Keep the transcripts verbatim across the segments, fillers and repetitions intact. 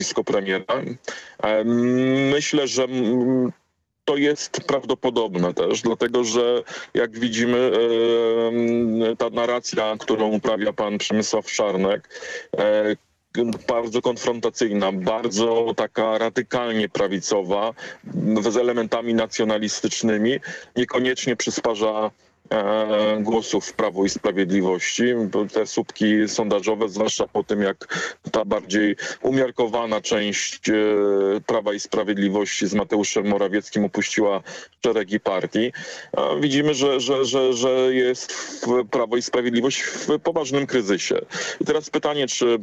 stanowisko premiera. Myślę, że to jest prawdopodobne też, dlatego że jak widzimy, ta narracja, którą uprawia pan Przemysław Czarnek, bardzo konfrontacyjna, bardzo taka radykalnie prawicowa, z elementami nacjonalistycznymi, niekoniecznie przysparza głosów w Prawo i Sprawiedliwości. Te słupki sondażowe, zwłaszcza po tym, jak ta bardziej umiarkowana część Prawa i Sprawiedliwości z Mateuszem Morawieckim opuściła szeregi partii, widzimy, że, że, że, że jest Prawo i Sprawiedliwość w poważnym kryzysie. I teraz pytanie, czy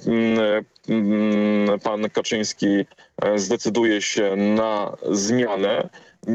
pan Kaczyński zdecyduje się na zmianę,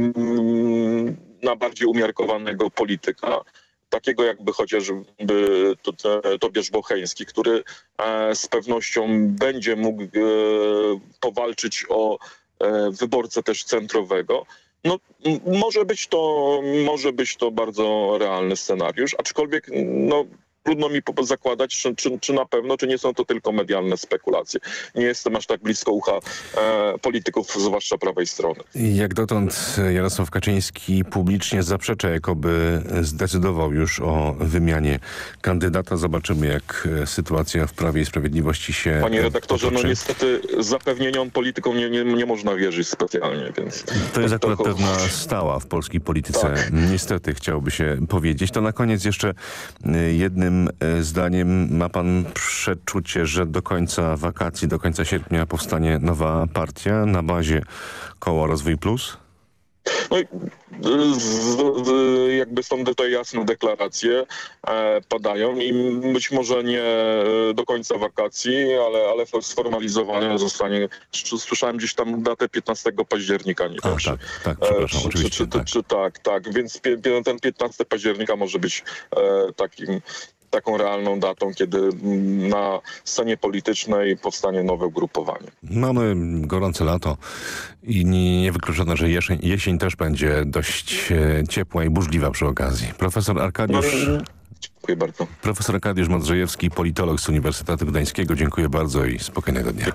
na bardziej umiarkowanego polityka, takiego jakby chociażby Tobiasz Bocheński, który z pewnością będzie mógł powalczyć o wyborcę też centrowego. No, może być to, może być to bardzo realny scenariusz, aczkolwiek no, trudno mi zakładać, czy, czy, czy na pewno, czy nie są to tylko medialne spekulacje. Nie jestem aż tak blisko ucha e, polityków, zwłaszcza prawej strony. Jak dotąd Jarosław Kaczyński publicznie zaprzecza, jakoby zdecydował już o wymianie kandydata. Zobaczymy, jak sytuacja w Prawie i Sprawiedliwości się Panie redaktorze, potoczy. no niestety zapewnieniom politykom nie, nie, nie można wierzyć specjalnie, więc... To jest akurat to... pewna stała w polskiej polityce. Tak. Niestety chciałoby się powiedzieć. To na koniec jeszcze jednym zdaniem, ma pan przeczucie, że do końca wakacji, do końca sierpnia powstanie nowa partia na bazie Koła Rozwój Plus? No i z, z, jakby są tutaj jasne deklaracje e, padają i być może nie do końca wakacji, ale, ale sformalizowane zostanie. Słyszałem gdzieś tam datę piętnastego października, nie wiem. A, tak, tak, przepraszam, e, czy, oczywiście. czy, czy, tak. czy tak, tak, więc ten piętnastego października może być e, takim taką realną datą, kiedy na scenie politycznej powstanie nowe ugrupowanie. Mamy gorące lato i niewykluczone, że jesień, jesień też będzie dość ciepła i burzliwa przy okazji. Profesor Arkadiusz... No, dziękuję bardzo. Profesor Arkadiusz Modrzejewski, politolog z Uniwersytetu Gdańskiego. Dziękuję bardzo i spokojnego dnia.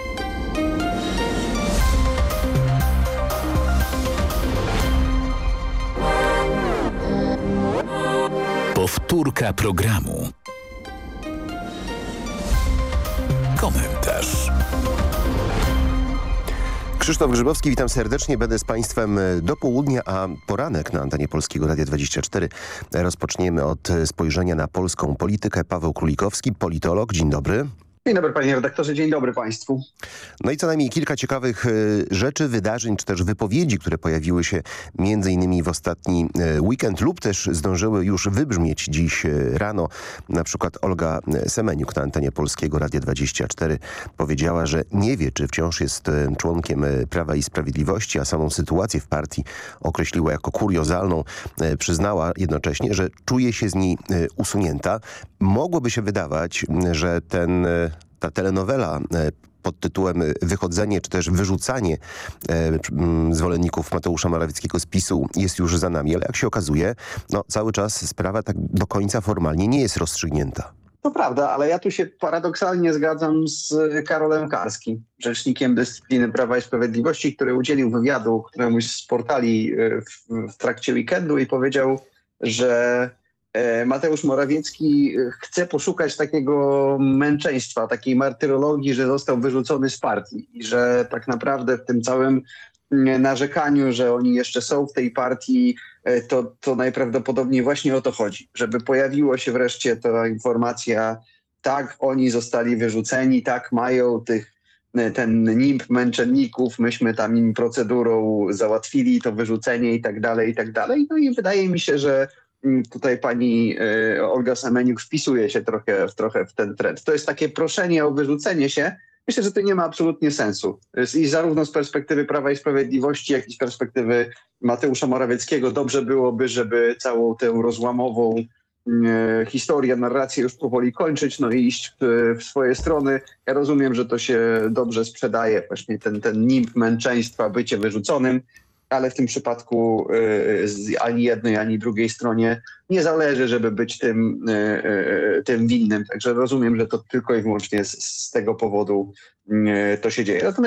Powtórka programu. Komentarz. Krzysztof Grzybowski, witam serdecznie. Będę z Państwem do południa, a poranek na antenie Polskiego Radia dwadzieścia cztery rozpoczniemy od spojrzenia na polską politykę. Paweł Królikowski, politolog. Dzień dobry. Dzień dobry panie redaktorze, dzień dobry państwu. No i co najmniej kilka ciekawych rzeczy, wydarzeń, czy też wypowiedzi, które pojawiły się między innymi w ostatni weekend lub też zdążyły już wybrzmieć dziś rano. Na przykład Olga Semeniuk na antenie Polskiego Radia dwadzieścia cztery powiedziała, że nie wie, czy wciąż jest członkiem Prawa i Sprawiedliwości, a samą sytuację w partii określiła jako kuriozalną. Przyznała jednocześnie, że czuje się z niej usunięta. Mogłoby się wydawać, że ten ta telenowela pod tytułem wychodzenie czy też wyrzucanie zwolenników Mateusza Morawieckiego z PiSu jest już za nami, ale jak się okazuje, no cały czas sprawa tak do końca formalnie nie jest rozstrzygnięta. To prawda, ale ja tu się paradoksalnie zgadzam z Karolem Karskim, rzecznikiem dyscypliny Prawa i Sprawiedliwości, który udzielił wywiadu któremuś z portali w, w trakcie weekendu i powiedział, że Mateusz Morawiecki chce poszukać takiego męczeństwa, takiej martyrologii, że został wyrzucony z partii i że tak naprawdę w tym całym narzekaniu, że oni jeszcze są w tej partii, to, to najprawdopodobniej właśnie o to chodzi. Żeby pojawiło się wreszcie ta informacja, tak, oni zostali wyrzuceni, tak, mają tych, ten nimb męczenników, myśmy tam im procedurą załatwili to wyrzucenie i tak dalej, i tak dalej. No i wydaje mi się, że tutaj pani y, Olga Semeniuk wpisuje się trochę, trochę w ten trend. To jest takie proszenie o wyrzucenie się. Myślę, że to nie ma absolutnie sensu. I zarówno z perspektywy Prawa i Sprawiedliwości, jak i z perspektywy Mateusza Morawieckiego dobrze byłoby, żeby całą tę rozłamową y, historię, narrację już powoli kończyć, no i iść w, w swoje strony. Ja rozumiem, że to się dobrze sprzedaje, właśnie ten, ten nimb męczeństwa, bycie wyrzuconym. ale w tym przypadku y, z ani jednej, ani drugiej stronie nie zależy, żeby być tym, y, y, tym winnym. Także rozumiem, że to tylko i wyłącznie z, z tego powodu y, to się dzieje. Natomiast